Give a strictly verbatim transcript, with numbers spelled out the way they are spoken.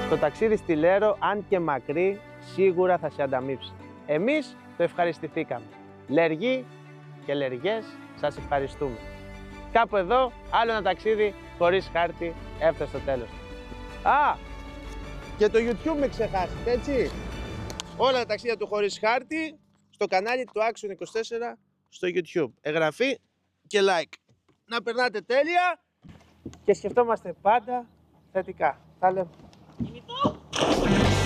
Το ταξίδι στη Λέρο, αν και μακρύ, σίγουρα θα σε ανταμείψει. Εμείς το ευχαριστηθήκαμε. Λεργοί και λεργές, σας ευχαριστούμε. Κάπου εδώ, άλλο ένα ταξίδι χωρίς χάρτη έφτασε στο τέλος. Α, και το YouTube με ξεχάσετε, έτσι. Όλα τα ταξίδια του χωρίς χάρτη στο κανάλι του Action είκοσι τέσσερα στο YouTube. Εγγραφή και like. Να περνάτε τέλεια και σκεφτόμαστε πάντα θετικά. Τα λέμε.